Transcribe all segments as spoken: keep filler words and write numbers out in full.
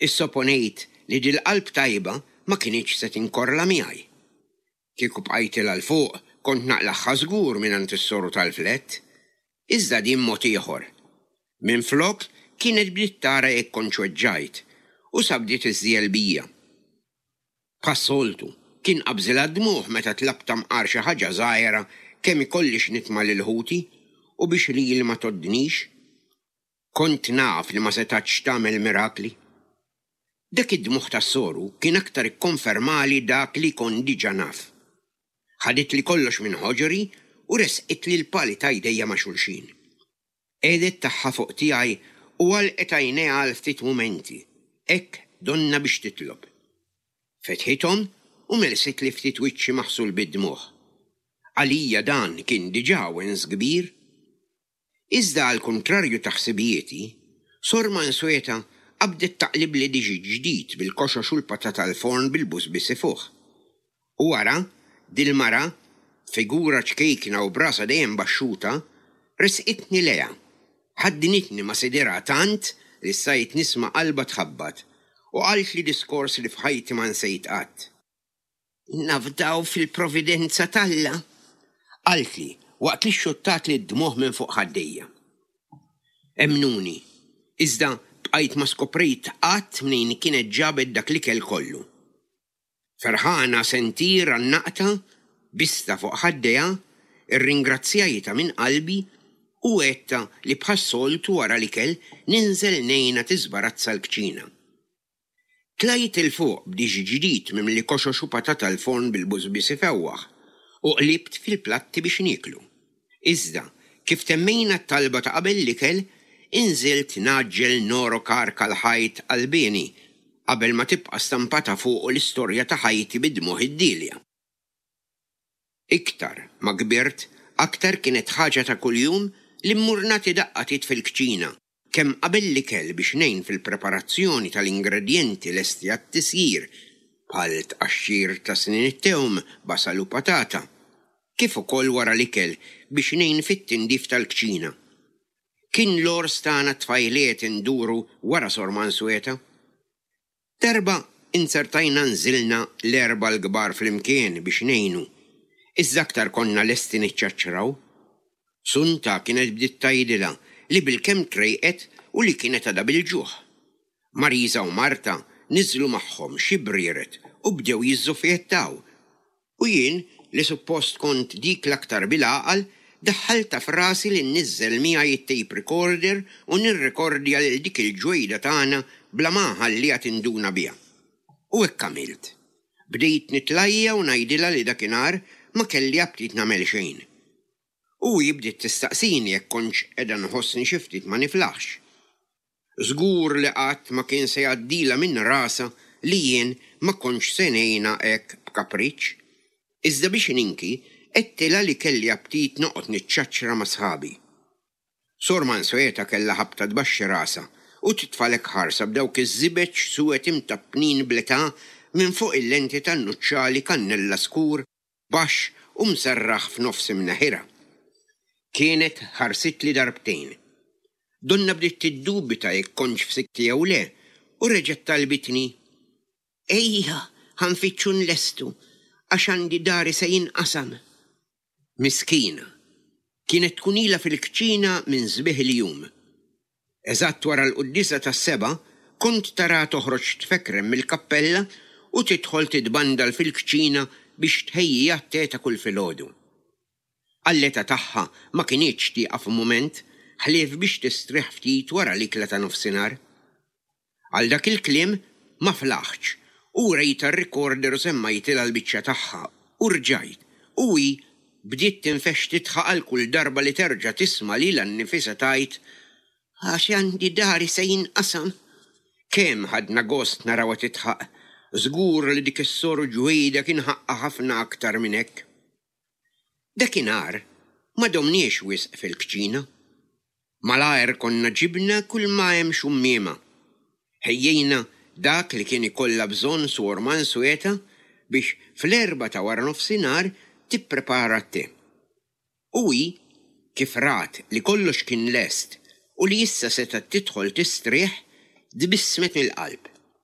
Issopponejt li dil-qalb tajba ma kienx se tinkorla miegħi. Kieku bqajtilha l fuq kont naqlaħħa żgur mingħand is-soru tal-flett, iżda din mod ieħor. Minflok kienet bdiet tara jekk kont ċweġġajt u sabdiet iżżiel bija. Bħas-soltu kien qabżilha dmuħ meta tlabta mqar xi ħaġa żgħira kemm ikollix nitma' lil ħuti u biex li ma toddnix. Kont naf li ma setax tagħmel mirakli. Dak id-dmuħ tas-soru kien aktar ikkonfermali dak li kon diġà naf. Ħadet li kollox minn ħoġri u resqit li l-pali ta' jdejja ma' xulxin. Edet taħħa fuq tiegħi u għalqet għajnejha għal ftit mumenti, hekk donna biex titlob. Fetħithom u melset li ftit wiċċi maħsul bid-dmuħ. Għalija dan kien diġà wens kbir. Iżda għal kontrarju ta' ħsibijieti, Sor Mansueta qabdet taqlib li diġi ġdid bil-koxox u l-patata tal-forn bil-busbisi fuq. U wara, dil-mara, figura ċkejkna u brasa dejjem baxxuta, resqitni leja. Ħaddinitni ma sidera tant li sajt nisma' qalba tħabbat u qalt li diskors li f'ħajti ma nsejt qatt. Nafdaw fil-providenza talla, qalt li waqt li xuttat li d-dmuħ minn fuq ħaddejja. Emnuni, iżda bqajt ma skoprejt qatt minn kienet ġabet dak l-ikel kollu. Ferħana sentir għan-naqta, bista fuq ħaddejja, irringrazzjajta minn qalbi u għetta li bħas-soltu wara l-ikel ninżel nejna tiżbarazza l-kċina. Tlajt il-fuq b'diġi ġdid minn li koxox u patata l-forn bil-busbisi fewwaħ u qlibt fil-platti biex niklu. Iżda, kif temmejna t-talba ta' qabel l-ikel, inżilt naġġel noro karka l-ħajt qalbini qabel ma tibqa' stampata fuq l-istorja ta' ħajti bid-dmuħ id-dilja. Iktar ma kbirt, aktar kienet ħaġa ta' kuljum li mmurnati daqqatit fil-kċina, kemm qabel l-ikel biex ngħin fil-preparazzjoni tal-ingredjenti lesti għat-tisjir, bħal tqaxxir ta' snin it-tewm, basal u patata, kif ukoll wara l-ikel biex ngħin fit-tindif tal-kċina. Kien l-ors tagħna tfajliet induru wara Sor Mansueta. Darba insertajna nżilna l-erba l-kbar fl-imkien biex ngħinu, iżda aktar konna lesti niċċaċċraw. Sunta kienet bdiet tgħidilha li bil-kemm trejqet u li kienet għadha bil-ġuħ. Marisa u Marta niżlu magħhom xi brieret u bdew jiżżufjettaw. U jien li suppost kont dik l-aktar bil-għaqal daħħalta f'rasi li nniżżel miegħi it-tape recorder u nirrekordja lil dik il-ġwejda tagħna bla ma ħallija tinduna biha. U hekk għamilt. Bdejt nitlajja u ngħidilha li dakinhar ma kelli aptit nagħmel xejn. U jibdiet tistaqsini jekk kontx qiegħda nħossni xi ftit ma niflaħx. Żgur li qatt ma kien se jgħaddilha minn rasa li jien ma kontx se ngħinha hekk b'kapriċċ. Iżda biex ninki qedtilha li kelli aptit noqgħod niċċaċċra ma' sħabi. Sor Mansueta kellha ħabta tbaxxi rasa u titfalek ħarsa b'dawk iż-żibeġ suwed imtappnin bl-età minn fuq il-lenti tan-nuċċali kannella skur, baxx u mserraħ f'nofs imneħira. Kienet ħarsit li darbtejn. Donna bdiet tiddubita jekk kontx f'sikti jew le u reġgħet talbitni. Ejja, ħanfittxu nlestu għax għandi dari se jinqasam. Miskina, kienet tkun ilha fil-kċina minn sbieħ il-jum. Eżatt wara l-quddisa tas-seba' kont tara toħroġ tfekrem mill-kappella u tidħol titbandal fil-kċina biex tħejjija t-teta kull filgħodu. Għall-età tagħha ma kienitx tieqa f'mument ħlief biex tistrieħ ftit wara l-ikla ta' nofsinhar. Għal dak il-kliem ma flaħx u rejta r-recorder u semmajtilha l-biċċa tagħha u rġajt u hi bdiet tinfex titħaq għal kull darba li terġa' tisma' lilha nnifisha tgħid għax għandi dari se jinqasam. Kemm ħadna gost narawha titħaq, żgur li dik is-soru ġwejda kien ħaqqa ħafna aktar minn hekk. Dakinhar ma domniex wisq fil-kċina. Malajr konna ġibna kull ma hemm xummiema. Ħejjejna dak li kien ikollha bżonn Sor Mansueta biex fl-erba ta' wara nofsinhar tipprepara t-te. U hi kif rat li kollox kien lest u li issa seta' tidħol tistrieħ dbissmet mill-qalb.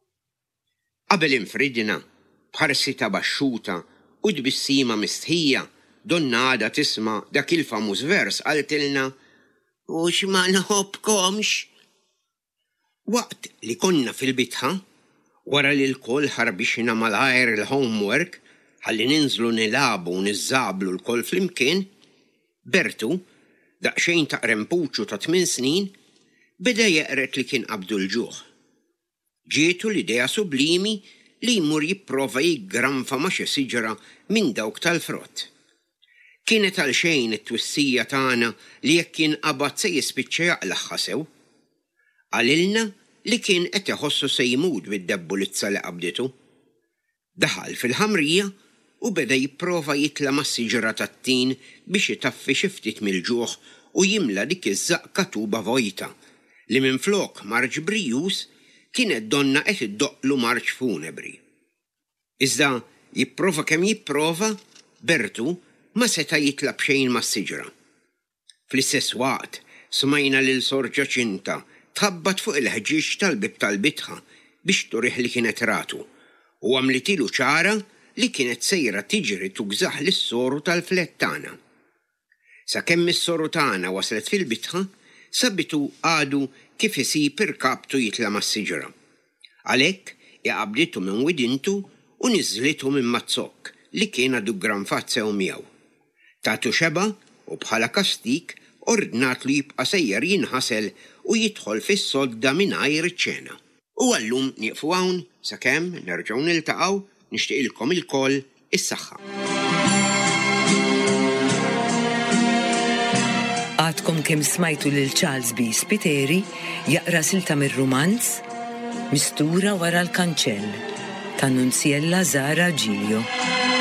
Qabel infridna, bħarsita baxxuta u dbissima mistħija, donna għada tisma dak il-famuż vers qaltilna u x'ma nħobbkomx. Waqt li konna fil-bitħa, wara li l-koll ħarbixna mal-għajr il-homework, ħalli ninżlu nilabu u nizzablu l-koll flimkien, Bertu, daqxejn ta' rempuċu ta' tmin snin, beda jeqret li kien qabdu l-ġuħ. Ġietu l-idea sublimi li jmur jipprova jiggranfa ma' xi siġra minn dawk tal-frott. Kienet għal xejn it-twissija tagħna li jekk kien qabad se jispiċċa jaqlaħħa sew. Għalilna li kien qed iħossu se jmut bid-debbulizza li qabditu. Daħal fil-ħamrija u beda jipprova jitla ma' siġra tat-tin biex itaffi xi ftit mill-ġuħ u jimla dik iż-żaqqa tuba vojta li minflok marġ brijus kienet donna qed iddoqqlu marġ funebri. Iżda jipprova kemm jipprova, Bertu ma seta' jitla b'xejn mas-siġra. Fl-istess waqt smajna lil Sor Ġaċinta tħabbat fuq il-ħġieġ tal-bib tal-bitħa biex turih li kienet ratu u għamlitilu ċara li kienet sejra tiġri tugżaħ lis-soru tal-flettana. Sakemm is-soru tagħna waslet fil-bitħa, sabitu għadu kif isib irkabtu jitla mas-siġra. Għalhekk iqabditu minn widintu u niżlitu minn mazzokk li kien għadu granfat sew miegħu. Tagħtu xeba u bħala kastik ordnat li jibqa' sejjer jinħasel u jidħol fis-sodda mingħajr iċ-ċena. U għallum nieqfu hawn sakemm nerġgħu niltaqgħu nixtieqilkom il-koll is-saħħa. Għadkom kemm smajtu lil Charles B. Spiteri jaqra silta mir-rumanz Mistura wara l-kanċell ta' Nunziella Zara Giglio.